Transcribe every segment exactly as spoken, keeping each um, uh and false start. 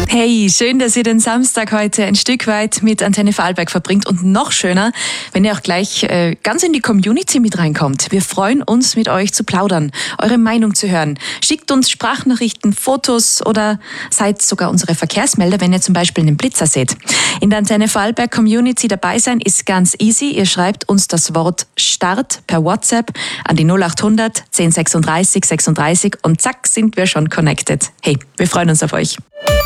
Hey, schön, dass ihr den Samstag heute ein Stück weit mit Antenne Vorarlberg verbringt und noch schöner, wenn ihr auch gleich äh, ganz in die Community mit reinkommt. Wir freuen uns, mit euch zu plaudern, eure Meinung zu hören. Schickt uns Sprachnachrichten, Fotos oder seid sogar unsere Verkehrsmelder, wenn ihr zum Beispiel einen Blitzer seht. In der Antenne Vorarlberg Community dabei sein ist ganz easy. Ihr schreibt uns das Wort Start per WhatsApp an die null acht hundert zehn sechsunddreißig sechsunddreißig und zack sind wir schon connected. Hey, wir freuen uns auf euch.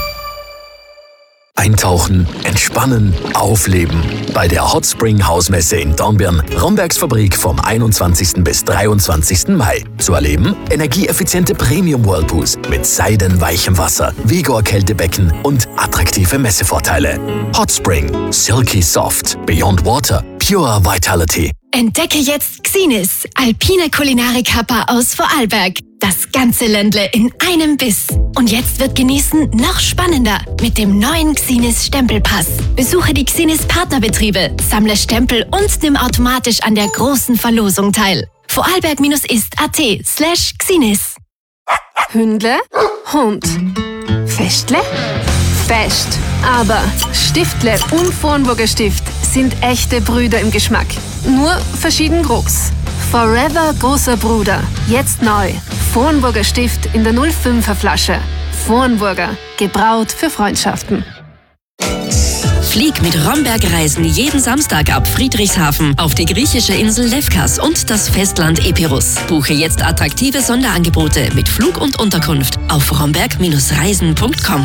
Eintauchen, entspannen, aufleben. Bei der Hot Spring Hausmesse in Dornbirn, Rombergs Fabrik vom einundzwanzigsten bis dreiundzwanzigsten Mai. Zu erleben energieeffiziente Premium-Whirlpools mit seidenweichem Wasser, Vigor-Kältebecken und attraktive Messevorteile. Hot Spring, Silky Soft, Beyond Water, Pure Vitality. Entdecke jetzt Xinis, alpine Kulinarik-Happer aus Vorarlberg. Das ganze Ländle in einem Biss. Und jetzt wird Genießen noch spannender mit dem neuen Xinis Stempelpass. Besuche die Xinis Partnerbetriebe, sammle Stempel und nimm automatisch an der großen Verlosung teil. Vorarlberg-ist.at slash Xinis. Hündle, Hund. Festle, Fest. Aber Stiftle und Vornburger Stift sind echte Brüder im Geschmack. Nur verschieden groß. Forever großer Bruder. Jetzt neu. Vornburger Stift in der null fünfer Flasche. Vornburger. Gebraut für Freundschaften. Flieg mit Romberg Reisen jeden Samstag ab Friedrichshafen auf die griechische Insel Lefkas und das Festland Epirus. Buche jetzt attraktive Sonderangebote mit Flug und Unterkunft auf romberg Reisen punkt com.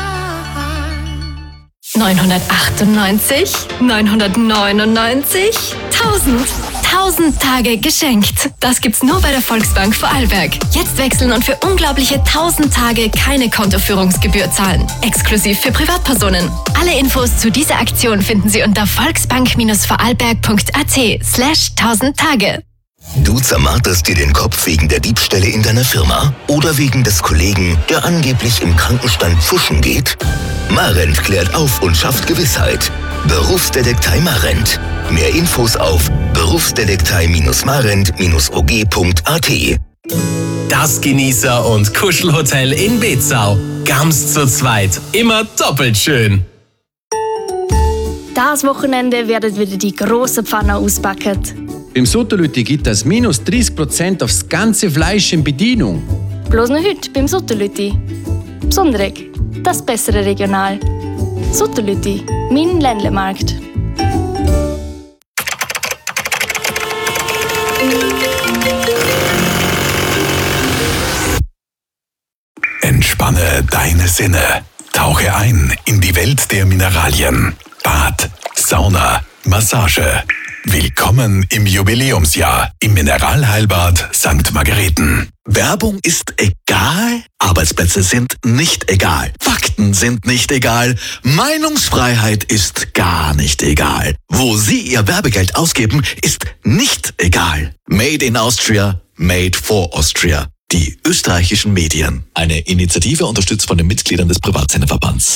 neunhundertachtundneunzig, neunhundertneunundneunzig, tausend. tausend Tage geschenkt. Das gibt's nur bei der Volksbank Vorarlberg. Jetzt wechseln und für unglaubliche tausend Tage keine Kontoführungsgebühr zahlen. Exklusiv für Privatpersonen. Alle Infos zu dieser Aktion finden Sie unter volksbank-vorarlberg.at slash tausend Tage. Du zermarterst dir den Kopf wegen der Diebstähle in deiner Firma oder wegen des Kollegen, der angeblich im Krankenstand pfuschen geht? Marent klärt auf und schafft Gewissheit. Berufsdetektei Marent. Mehr Infos auf berufsdetektei marent o g punkt a t. Das Genießer- und Kuschelhotel in Bezau. Ganz zu zweit. Immer doppelt schön. Das Wochenende werden wieder die große Pfanne auspacken. Beim Sotterlütti gibt es minus dreißig Prozent aufs ganze Fleisch in Bedienung. Bloß noch heute beim Sotterlütti. Besonderig, das bessere Regional. Sotterlütti, mein Ländlemarkt. Entspanne deine Sinne. Tauche ein in die Welt der Mineralien. Bad, Sauna, Massage. Willkommen im Jubiläumsjahr im Mineralheilbad Sankt Margareten. Werbung ist egal, Arbeitsplätze sind nicht egal, Fakten sind nicht egal, Meinungsfreiheit ist gar nicht egal. Wo Sie Ihr Werbegeld ausgeben, ist nicht egal. Made in Austria, made for Austria. Die österreichischen Medien. Eine Initiative unterstützt von den Mitgliedern des Privatsenderverbands.